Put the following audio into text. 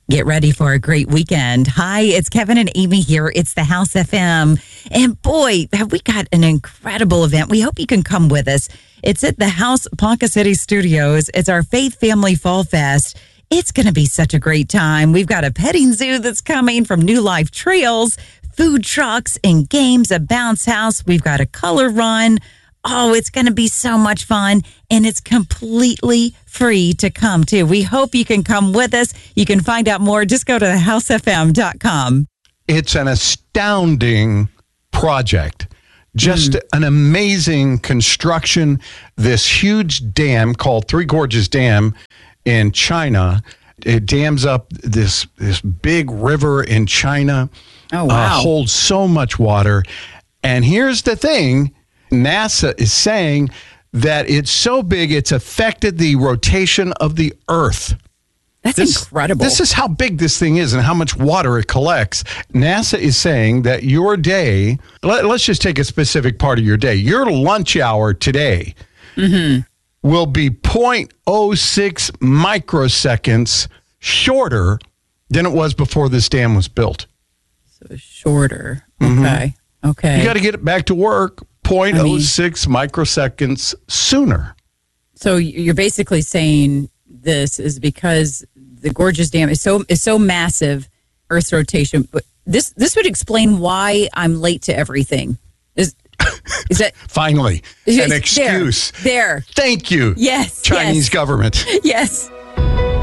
Get ready for a great weekend. Hi, it's Kevin and Amy here. It's the House FM. And boy, have we got an incredible event. We hope you can come with us. It's at the House Ponca City Studios. It's our Faith Family Fall Fest. It's going to be such a great time. We've got a petting zoo that's coming from New Life Trails, food trucks and games, a bounce house. We've got a color run. Oh, it's going to be so much fun, and it's completely free to come to. We hope you can come with us. You can find out more. Just go to thehousefm.com. It's an astounding project. Just an amazing construction. This huge dam called Three Gorges Dam in China. It dams up this big river in China. Oh, wow. Holds so much water. And here's the thing. NASA is saying that it's so big, it's affected the rotation of the Earth. That's incredible. This is how big this thing is and how much water it collects. NASA is saying that your day, let's just take a specific part of your day. Your lunch hour today will be 0.06 microseconds shorter than it was before this dam was built. So shorter. Okay. Okay. You got to get it back to work 0.06 microseconds sooner. So you're basically saying this is because the Gorges Dam is so massive, Earth's rotation. But this would explain why I'm late to everything. Is that finally an excuse? There. Thank you. Yes. Chinese government. Yes.